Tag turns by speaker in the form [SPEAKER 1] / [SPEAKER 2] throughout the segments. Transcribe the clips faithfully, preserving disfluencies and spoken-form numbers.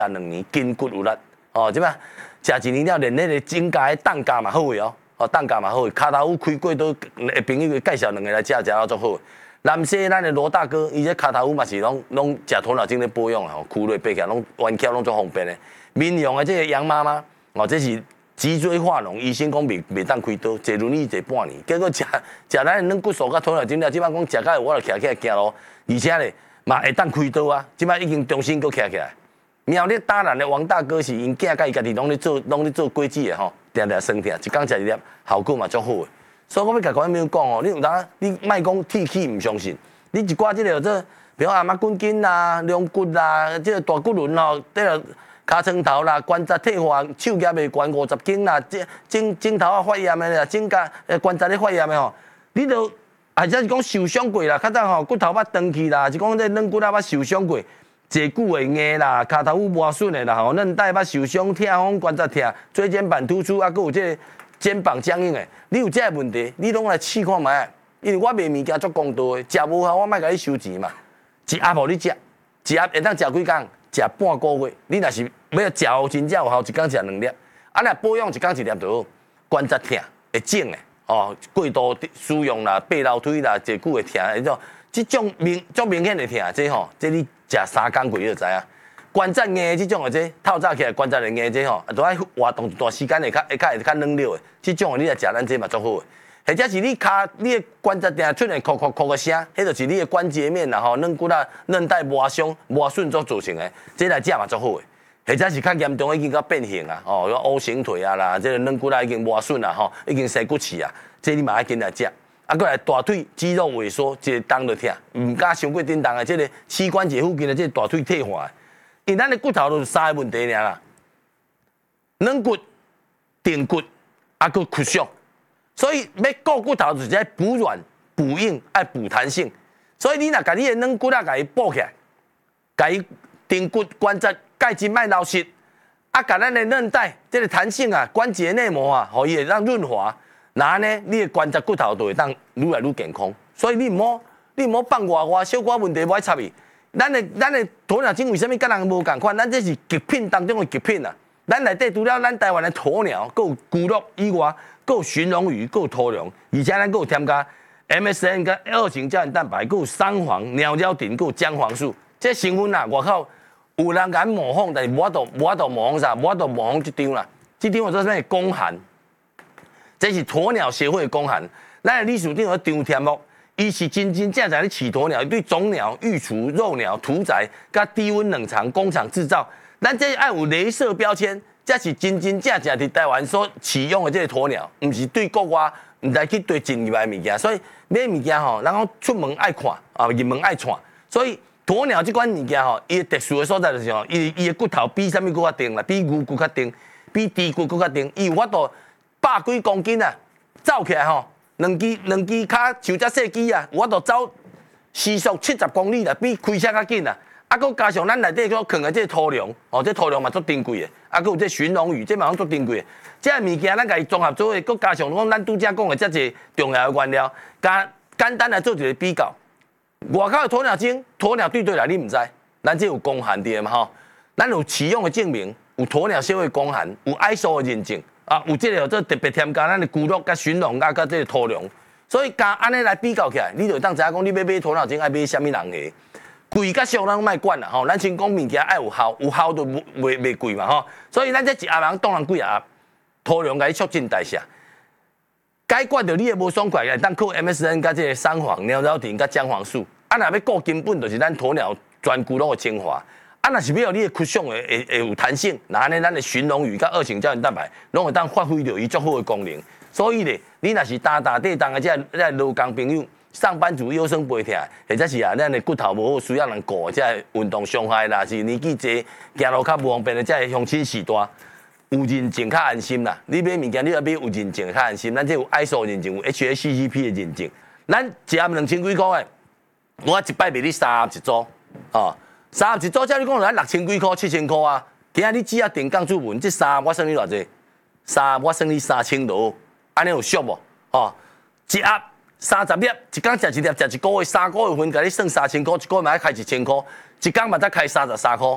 [SPEAKER 1] 两年筋骨有力，哦，即摆食一年了，连迄个增加的蛋价嘛好个哦，哦蛋价嘛好个，骹头乌开过都朋友介绍两个来食，食到足好。南西咱的罗大哥，伊这骹头乌嘛是拢拢食鸵鸟精咧保养啊，吼，枯类爬起来拢弯翘拢足方便的。民用的这个杨妈妈，哦，这是脊椎化脓，医生讲袂袂当开刀，坐轮椅坐半年，结果食食咱的软骨素甲鸵鸟精了，即摆讲食到我就徛起来行路，而且咧嘛会当开刀啊，即摆已经重新搁徛起来。苗栗大兰的王大哥是因囝甲伊家己拢咧做拢咧做果子的吼，定定酸疼，一工食一粒，效果嘛足好的。所以我要甲观众朋友讲哦，你有当你莫讲铁齿唔相信，你一寡即个这，比如阿妈滚筋啦、龙骨啦、即个大骨轮哦，即个尻川头啦、关节退化、手夹袂悬五十斤啦、颈颈颈头啊发炎的啦、颈甲呃关节咧发炎的吼，你都或者是讲受伤过啦，较早吼骨头捌断去啦，是讲这软骨啊捌受伤过。坐久会硬啦，骹头有磨损的啦，吼，韧带捌受伤、痛风、关节痛、椎间盘突出，啊，佮有这个肩膀僵硬的，你有这个问题，你拢来试看卖。因为我卖物件足公道的，食无效我莫甲你收钱嘛。一盒互你食，一盒会当食几工？食半个月。你若是要食有真正有效，一工食两粒。啊，若保养一工一粒就好。关节痛会整的，哦，过度使用啦、爬楼梯啦、坐久会痛，迄种，即种明足明显的痛，这吼，这你。食三工过你就知影，关节硬的这种的这透早起来关节会硬这吼，都爱活动一段时间会较会较会较软了的。这种的你来食咱这嘛足好的，或者是你骹你的关节定出现咳咳咳个声，迄就是你的关节面啦吼，软骨啊韧带磨伤磨损所造成的，这来食嘛足好的。或者是较严重已经到变形啊，哦，O型腿啊啦，这个软骨啊已经磨损啊吼，已经生骨刺啊，这你嘛爱紧来食。啊，过来大腿肌肉萎缩，一个动就痛，唔敢伤过叮当的，这个膝关节附近的这个大腿退化，因为咱的骨头都是三个问题尔啦，软骨、顶骨，啊个骨伤，所以要顾骨头就是爱补软、补硬、爱补弹性，所以你若甲你的软骨啊，甲伊补起来，甲伊顶骨关节钙质卖流失，啊，甲咱的韧带这个弹性啊、关节内膜啊，互伊会让润滑。那呢，你的关节骨头就会当愈来愈健康，所以你唔好，你唔好放外外小可问题不爱插伊。咱的咱的鸵鸟精为什么甲人无共款？咱这是极品当中的极品啊！咱内底除了咱台湾的鸵鸟，佮有骨肉以外，佮有鲟龙鱼，佮有鸵龙，而且咱佮有添加 M S N 跟二型胶原蛋白，佮有三黄、鸟胶顶，佮有姜黄素。这成分啊，外口有人敢模仿，但是无法度无法度模仿啥，无法度模仿这张啦。这张我做啥公函？这是鸵鸟协会的公函，咱的历史顶有张贴目，伊是真真正正咧饲鸵鸟，对种鸟、育雏、肉鸟、屠宰、甲低温冷藏工厂制造，咱这爱有镭射标签，这是真真正正伫台湾所饲养的这个鸵鸟，唔是对国外唔知去对进入来物件，所以买物件吼，然后出门爱看啊，入门爱看，所以鸵鸟这款物件吼，伊特殊的所在就是吼，伊伊的骨头比啥物骨较硬啦，比牛骨较硬，比猪骨骨较硬，伊有法度。百几公斤啊，走起来吼，两支两支骹像只细机啊，我都走时速七十公里啦，比开车较紧啦。啊，佮加上咱内底佮放的这土粮，哦，这土粮嘛足珍贵的，啊，佮有这鲟龙鱼，这嘛拢足珍贵的。这物件咱家己综合做伙，佮加上讲咱拄则讲的遮济重要的原料，加简单来做一个比较。外口的鸵鸟精，鸵鸟对对来你唔知，咱这有公函的嘛吼，咱有饲养的证明，有鸵鸟协会公函，有 I S O 的认证。啊，有这个这特别添加咱的骨肉、甲鲟龙、甲甲这个土粮，所以加安尼来比较起来，你就当知影讲你要买鸵鸟精爱买啥物人的，贵甲俗咱莫管啦吼，咱先讲物件爱有效，有效就袂袂贵嘛吼，所以咱这一盒人当然几盒，土粮甲你促进代谢，解决着你的无爽快个，当靠 M S N 甲这个三黄、鸟胶锭甲姜黄素，啊，若要顾根本就是咱鸵鸟全骨肉的精华。啊，若是要你的骨相会会会有弹性，那安尼咱的鲟龙鱼甲二型胶原蛋白，拢会当发挥到伊足好的功能。所以咧，你若是打打地当的这这劳工朋友，上班族腰酸背痛，或者是啊，咱的骨头无好需要人顾，这运动伤害啦，是年纪济行路较无方便的，这乡亲时代有认证较安心啦。你买物件你要买有认证较安心，咱这有 I S O 认证，有 H A C C P 的认证，咱一盒两千几块的，我一摆卖你三盒一组，哦。三盒一组，照你讲，咱六千几块、七千块啊。今仔日只要定岗注文，这三盒我算你偌济？三盒我算你三千多，安尼有俗无？哦，一盒三十粒，一工食一粒，食一个月，三个月份，甲你算三千块，一个月嘛要开一千块，一工嘛才开三十三块。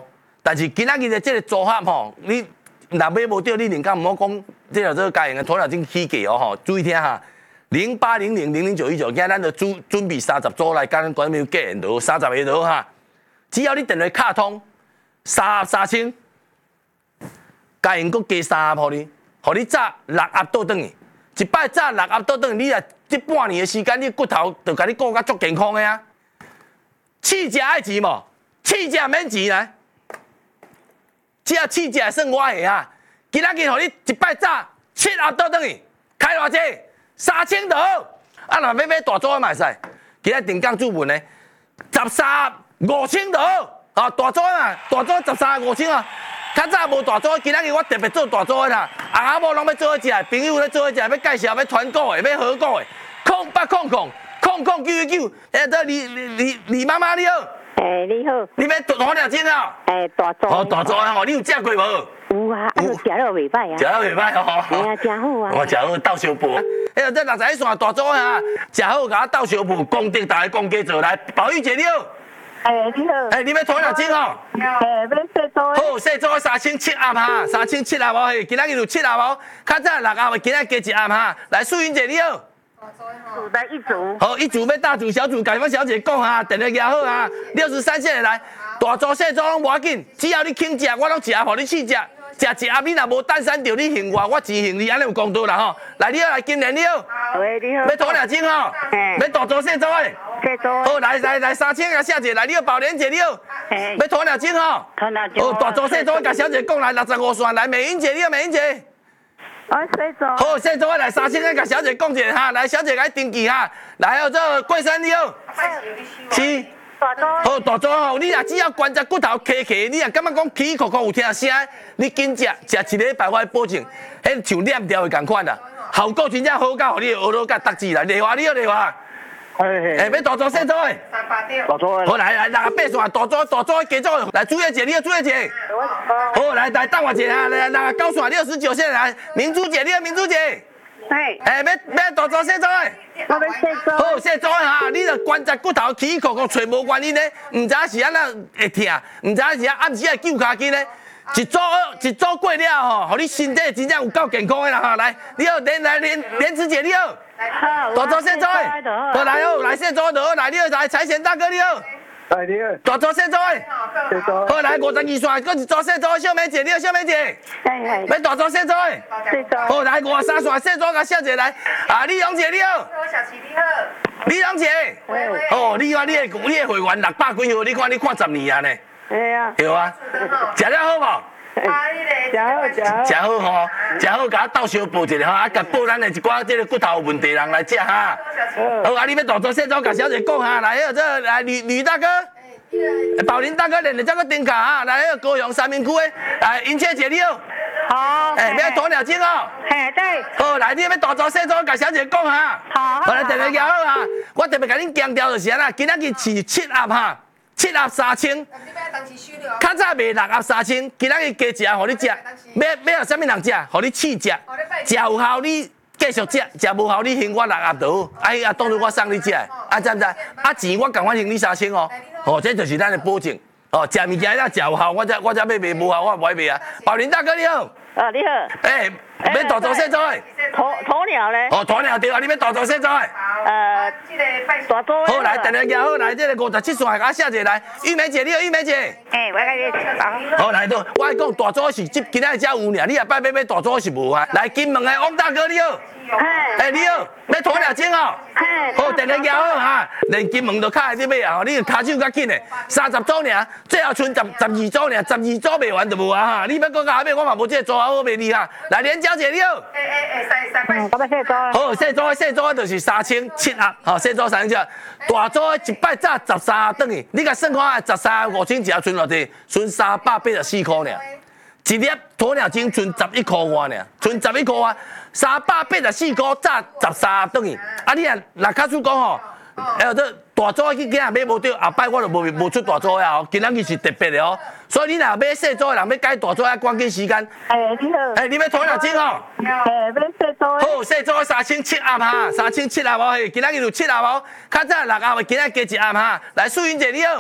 [SPEAKER 1] 但是今仔日的这个组合吼，你若买无到，你宁敢唔好讲，这个这个家用的鸵鸟精起价哦吼，注意听哈，零八零零零零九一九，今仔咱就准准备三十组来跟咱观众价言就三十个就好哈，只要你电话卡通三三千，家用佫加三互你，互你早六盒倒转去，一摆早六盒倒转去，你啊这半年的时间，你骨头就甲你顾甲足健康的啊。试食爱钱无？试食免钱来。只要试食算我的啊！今仔日互你一摆早七盒倒转去，开偌济？三千就好。啊，若要买大组的嘛会使。今仔定岗注文呢，十三五千就好。啊，大组啊，大组十三五千啊。较早无大组，今仔日我特别做大组的啦。阿阿某拢要做伙食，朋友咧做伙食，要介绍要团购的，要合购的，空八空空空空九一九，哎，这李李李李妈妈你好。
[SPEAKER 2] 诶，你好。
[SPEAKER 1] 你要鸵鸟精啊？
[SPEAKER 2] 诶，大组。
[SPEAKER 1] 哦，大组啊！哦，你有食过无？
[SPEAKER 2] 有啊，啊，食了袂歹啊。
[SPEAKER 1] 食了袂歹哦。
[SPEAKER 2] 嘿啊，真好啊。
[SPEAKER 1] 我食好倒烧布。哎呀，这六十一线大组啊，食好甲我倒烧布，功德大家公家做来。宝玉姐你好。
[SPEAKER 2] 诶，你好。
[SPEAKER 1] 哎，你要鸵鸟精哦？
[SPEAKER 2] 诶，要细组的。
[SPEAKER 1] 好，细组三千七盒哈，三千七盒哦，嘿，今仔日有七盒哦。较早六盒，今仔加一盒哈。来，素云姐你好。
[SPEAKER 2] 组的一组。
[SPEAKER 1] 好，一组要大组、小组，甲阮小姐讲哈，电话拿好哈。六十三线的来，大组、小组拢无要紧，只要你肯食，我拢一盒互你试食。食一盒你若无单身着，你还我，我钱还你，安尼有公道啦吼。来，你好，来金莲你好。
[SPEAKER 2] 喂，你好。
[SPEAKER 1] 要鸵鸟精吼？
[SPEAKER 2] 嘿。
[SPEAKER 1] 要大组、小组的。
[SPEAKER 2] 细组。
[SPEAKER 1] 好，来来来，三千甲小姐来，你好，宝莲姐你好。
[SPEAKER 2] 嘿。
[SPEAKER 1] 要鸵鸟精吼？
[SPEAKER 2] 鸵鸟精。
[SPEAKER 1] 哦，大组、小组甲小姐讲来，六十五线来，美英姐你好，美英姐。
[SPEAKER 2] 我细组。
[SPEAKER 1] 好，细组来三千个，甲小姐讲者哈，来小姐来登记哈，来哦，这桂山你好，是，
[SPEAKER 2] 大组。
[SPEAKER 1] 好大组吼，你若只要关节骨头磕磕，你若感觉讲起起哭哭有听声，你紧食，食一个礼拜我保证，迄像链条的共款啦，效果真正好到，互你学到甲达志来，丽华你好丽华，哎，要大组细组的，
[SPEAKER 3] 大组的，
[SPEAKER 1] 好来来，六十八线大组大组加组，来朱叶姐你好朱叶姐。好，来来等我一下，来来九线六十九线来，明珠姐，你好，明珠姐。
[SPEAKER 2] 嘿。
[SPEAKER 1] 哎，要要大组小组的。
[SPEAKER 2] 我要细组。
[SPEAKER 1] 好，小组的哈，你着关节骨头起起哭哭，找无原因呢，唔知是安怎会痛，唔知是暗时会揪骹筋呢。一组一组过了吼，互你身体真正有够健康的啦哈。来，你好，连来连连子姐你好。
[SPEAKER 2] 好。
[SPEAKER 1] 大组小组的。好来好，来小组就好，来你好，来财神大哥你好。
[SPEAKER 3] 哎，你好。
[SPEAKER 1] 大组小组的。
[SPEAKER 3] 细组。
[SPEAKER 1] 好来五十二线，搁一组小组的小美姐，你好，小美姐。
[SPEAKER 2] 嘿嘿。
[SPEAKER 1] 要大组小组的。
[SPEAKER 2] 细组。
[SPEAKER 1] 好来五十三线小组甲小姐来，啊李荣姐你好。
[SPEAKER 4] 小琪你好。
[SPEAKER 1] 李荣姐。
[SPEAKER 2] 喂。
[SPEAKER 1] 哦，你看你的你的会员六百几号，你看你看十年啊呢。
[SPEAKER 2] 嘿啊。
[SPEAKER 1] 对啊。食了好无？
[SPEAKER 4] 啊，你嘞。
[SPEAKER 2] 真好真好。
[SPEAKER 1] 食好吼，食好，甲我倒烧补一下吼，啊，甲补咱的一寡即个骨头有问题人来食哈。好，啊，你要大组小组甲小姐讲哈，来，迄个这来吕吕大哥。宝林大哥连着这个顶卡哈，来，迄个高雄三明区的，来英切姐你好。
[SPEAKER 2] 好。
[SPEAKER 1] 哎，要鸵鸟精哦。
[SPEAKER 2] 嘿，对。
[SPEAKER 1] 好，来，你要大组小组甲小姐讲哈。
[SPEAKER 2] 好。
[SPEAKER 1] 好，来，电话拿好哈，我特别甲恁强调就是安啦，今仔日是七盒哈。七盒三千，较早卖六盒三千，今仔日加一盒，互你食。要要互啥物人食？互你试食，食有效你继续食，食无效你还我六盒就好。哎呀，当作我送你食，啊知唔知？啊钱我共我还你三千哦。哦，这就是咱的保证。哦，食物件要食有效，我才我才要卖无效，我唔爱卖啊。宝林大哥你好。
[SPEAKER 2] 啊，你好。
[SPEAKER 1] 哎，要大组小组的。
[SPEAKER 2] 鸵鸵鸟咧。
[SPEAKER 1] 哦，鸵鸟对啊，你要大组小组的。
[SPEAKER 2] 呃，大组。
[SPEAKER 1] 好，来，电话拿好，来，这个五十七线，甲小姐来，玉梅姐，你好，玉梅姐。
[SPEAKER 2] 哎，我甲你讲。
[SPEAKER 1] 好，来到，我讲大组是今今仔才有尔，你下摆要买大组是无啊？来，金门的王大哥你好。哎，你好，要鸵鸟精哦。好，电话拿好哈，连金门都卡在这买啊，你骹手较紧的，三十组尔，最后剩十十二组尔，十二组卖完就无啊哈。你要搁甲我买，我嘛无这个组好卖你哈。来，连小姐你好。
[SPEAKER 4] 哎哎哎，三三块。
[SPEAKER 2] 我要细组。
[SPEAKER 1] 好，细组细组就是三千七盒，好，细组三千七，大组一摆早十三盒等于，你甲算看，十三盒五千一盒剩偌济？剩三百八十四块尔。一粒鸵鸟精剩十一块外尔，剩十一块外，三百八十四块早十三盒等于。啊，你啊，若卡出讲吼，哎呦，这大组去囝买无到，后摆我就无无出大组啊，今仔日是特别的哦。所以你若买细组的人要改大组，要赶紧时间。
[SPEAKER 2] 哎，你好。
[SPEAKER 1] 哎，你要鸵鸟精吼？
[SPEAKER 2] 哎，要细组。
[SPEAKER 1] 好，细组三千七盒哈，三千七盒哦，嘿，今仔日有七盒哦。较早六盒，今仔加一盒哈。来，素云姐你好。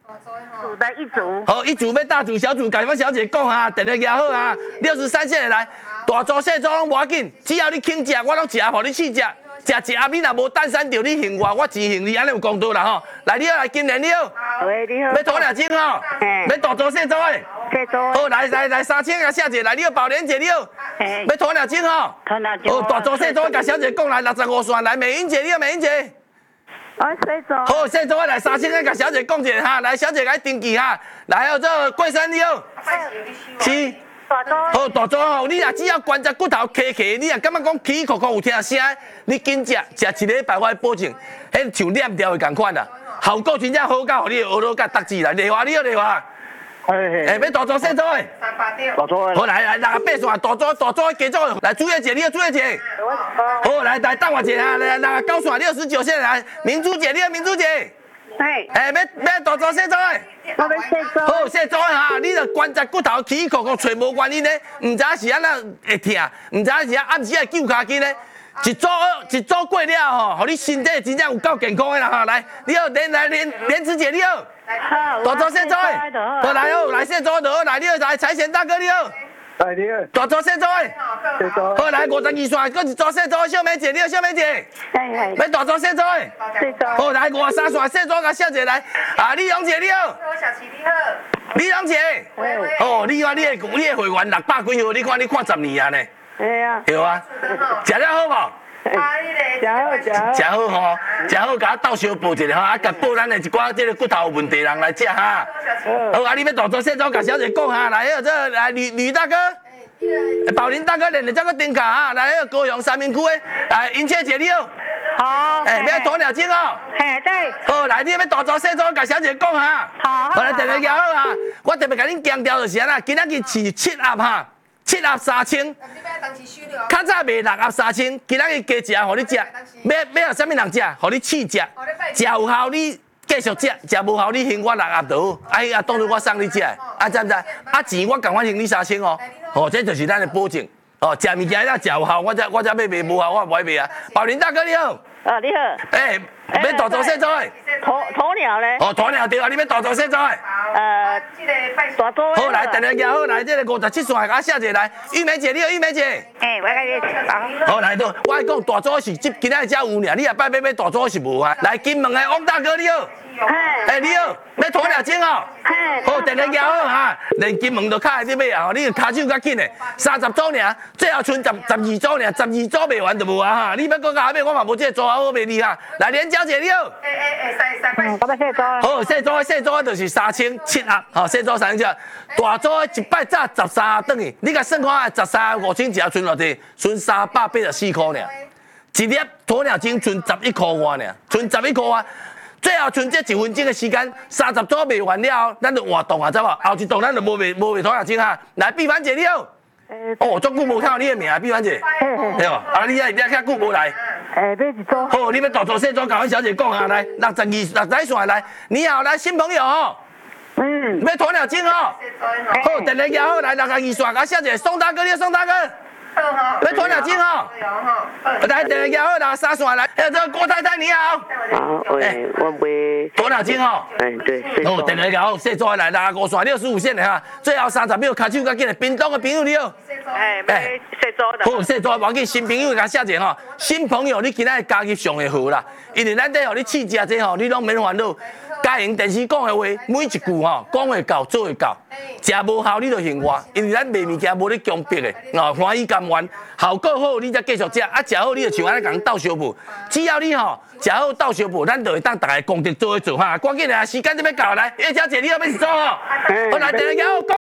[SPEAKER 2] 组的一组。
[SPEAKER 1] 好，一组要大组小组，甲阮小姐讲哈，电话拿好哈，六十三线的来，大组小组拢无要紧，只要你肯食，我拢食，互你试食。食一盒，你若无单身着你还我，我只还你，安尼有公道啦吼。来，你好，来金莲你好，
[SPEAKER 2] 喂，你好。
[SPEAKER 1] 要鸵鸟精吼，要大组小组的。
[SPEAKER 2] 小组。
[SPEAKER 1] 好，来来来，三千个小姐来，你好，宝莲姐你好，要鸵鸟精吼。
[SPEAKER 2] 鸵鸟精。
[SPEAKER 1] 哦，大组小组，甲小姐讲来，六十五线来，美英姐你好，美英姐。
[SPEAKER 2] 我小组。
[SPEAKER 1] 好，小组的来三千个，甲小姐讲者哈，来小姐来登记哈，来还有这个桂山你好，是。
[SPEAKER 2] 大组。
[SPEAKER 1] 好，大组吼，你若只要关节骨头磕磕，你若感觉讲起起哭哭有听声，你紧食，食一礼拜我保证，迄像链条的共款啦，效果真正好到，互你学到甲达志啦。丽华你好，丽华，哎，要大组小组的，
[SPEAKER 3] 大组
[SPEAKER 1] 好来来，六十八线大组大组加组，来朱叶姐你好，朱叶姐，好来来等我一下，来六十九线六十九线来，明珠姐你好，明珠姐。
[SPEAKER 2] 嘿，
[SPEAKER 1] 哎，要要大组小组的，
[SPEAKER 2] 我要小组。
[SPEAKER 1] 好小组的哈，你着关节骨头起起哭哭，找无原因呢，唔知是安那会痛，唔知是暗时会揪骹筋呢，一组一组过了吼，互你身体真正有够健康的啦哈。来，你好，连来连连子姐你好，
[SPEAKER 2] 好，
[SPEAKER 1] 大组小组的，好来好来小组的好来，你好来财神大哥你好，
[SPEAKER 3] 哎，你好，
[SPEAKER 1] 大组小组的，
[SPEAKER 3] 小组。
[SPEAKER 1] 好来五十二线，搁一组小组的小美姐你好，小美姐，
[SPEAKER 2] 嘿嘿。
[SPEAKER 1] 要大组小组的，
[SPEAKER 2] 小组。
[SPEAKER 1] 好来五十三线小组甲小姐来，啊李荣姐你好。
[SPEAKER 4] 小琪你好，
[SPEAKER 1] 李荣姐，哦，你看你的你的会员六百几号，你看你看十年啊呢，
[SPEAKER 2] 哎呀。
[SPEAKER 1] 对啊，食了好无？
[SPEAKER 4] 啊，你嘞，
[SPEAKER 2] 真好真好。
[SPEAKER 1] 食好吼，食好，甲我倒小报一下吼，啊，甲报咱的一寡这个骨头有问题人来食哈。好，啊，你要大做小组，甲小姐讲哈，来，这来吕吕大哥，宝林大哥连着这个顶卡哈，来，高雄三明区的，来，英切姐你好，
[SPEAKER 2] 好。
[SPEAKER 1] 哎，要鸵鸟精哦。
[SPEAKER 2] 嘿，对。
[SPEAKER 1] 好，来，你要大做小组，甲小姐讲哈。
[SPEAKER 2] 好。
[SPEAKER 1] 我来特别讲好啊，我特别甲恁强调就是安啦，今仔日是七盒哈，七盒三千。较早卖六盒三千，今仔日加食，互你食。要要有啥物人食？互你试食，食有效你继续食，食无效你还我六盒就好。哎呀，当作我送你食，啊知唔知？啊钱我共款还你三千哦。哦，这就是咱的保证。哦，食物件要食有效，我才我才要卖，无效我唔爱卖啊。宝林大哥你好。
[SPEAKER 2] 啊，你好。
[SPEAKER 1] 哎，要大做小组的。
[SPEAKER 2] 鸵鸵鸟咧？
[SPEAKER 1] 哦，鸵鸟对啊，你要大做小组的。
[SPEAKER 2] 呃，大组。
[SPEAKER 1] 好来，电话拿好来，这个五十七线甲小姐来，玉梅姐你好，玉梅姐。
[SPEAKER 2] 哎，我甲你讲。
[SPEAKER 1] 好来到，我讲大组是今今仔只有尔，你下摆要买大组是无啊？来金门的汪大哥你好。哎，你好，要鸵鸟精哦。好，电话拿好哈，连金门都卡在你买啊，你个骹手较紧的，三十组尔，最后剩十十二组尔，十二组卖完就无啊哈。你要搁甲买，我嘛无这个组好卖你哈。来，连小姐你好。
[SPEAKER 4] 哎哎哎，三三
[SPEAKER 2] 嗯，我要小组。
[SPEAKER 1] 好，小组小组就是三千七盒，吼，小组三千七，大组一摆早十三顿去，你甲算看，十三五千一盒剩偌济，剩三百八十四块尔，一粒鸵鸟精剩十一块外尔，剩十一块外。最后剩这一分钟的时间，三十组卖完了后，咱就换档啊，知无？后一档咱就无卖无卖鸵鸟精哈。来，碧凡姐你好。哦，足久无听到你的名，碧凡姐。对哦，啊，你啊，你啊，遐久无来。
[SPEAKER 2] 哎，买一组。
[SPEAKER 1] 好，你要大做小组，甲阮小姐讲下来，六十二六十线来。你好，来新朋友哦。
[SPEAKER 2] 嗯。
[SPEAKER 1] 要鸵鸟精哦。好，电话拿好来，六十二线，甲小姐宋大哥，你好，宋大哥。要鸵鸟精哦。来，电话拿好，六十三线来。还有这个郭太太你好。
[SPEAKER 5] 好，喂，我卖
[SPEAKER 1] 鸵鸟精哦。
[SPEAKER 5] 哎，对，
[SPEAKER 1] 哦，电话拿好，小组来，六十五线六十五线的哈。最后三十秒，骹手较紧的，屏东的朋友你好。
[SPEAKER 2] 哎，买小组的。
[SPEAKER 1] 好，小组忘记新朋友甲小姐吼，新朋友你今仔加入上会好啦，因为咱在互你试食这吼，你拢免烦恼。家营电视讲的话，每一句吼讲会到做会到，食无效你就嫌我，因为咱卖物件无咧强迫的，哦欢喜甘愿，效果好你才继续食，啊食好你就像安尼共斗相补，只要你吼食好斗相补，咱就会当大家功德做伙做哈，赶紧啊时间就要到来，叶小姐你要要是做吼，好来电话给我。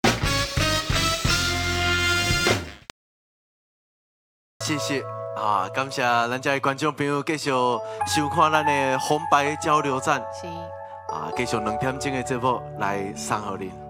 [SPEAKER 6] 谢谢啊！感谢咱遮的观众朋友继续收看咱的红白交流站。
[SPEAKER 7] 是。
[SPEAKER 6] 啊，继续两点钟的节目来送互恁。